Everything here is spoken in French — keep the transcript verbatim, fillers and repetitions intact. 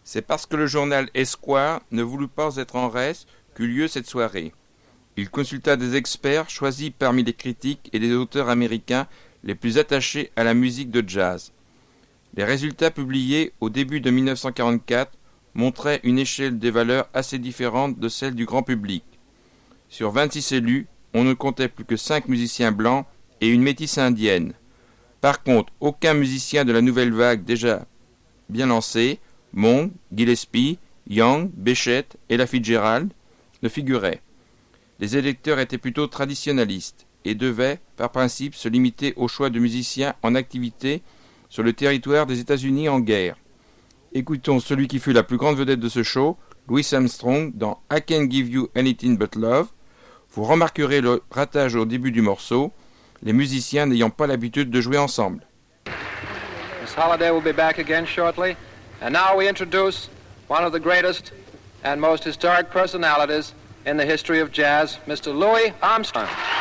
C'est parce que le journal Esquire ne voulut pas être en reste qu'eut lieu cette soirée. Il consulta des experts choisis parmi les critiques et les auteurs américains les plus attachés à la musique de jazz. Les résultats publiés au début de mille neuf cent quarante-quatre montraient une échelle des valeurs assez différente de celle du grand public. Sur vingt-six élus, on ne comptait plus que cinq musiciens blancs et une métisse indienne. Par contre, aucun musicien de la nouvelle vague déjà bien lancée, Monk, Gillespie, Young, Béchette et la Fitzgerald, ne figurait. Les électeurs étaient plutôt traditionnalistes et devaient, par principe, se limiter au choix de musiciens en activité sur le territoire des États-Unis en guerre. Écoutons celui qui fut la plus grande vedette de ce show, Louis Armstrong, dans I Can't Give You Anything But Love. Vous remarquerez le ratage au début du morceau, les musiciens n'ayant pas l'habitude de jouer ensemble. Miss Holliday will be back again shortly, and now we introduce one of the greatest and most historic personalities in the history of jazz, Mister Louis Armstrong.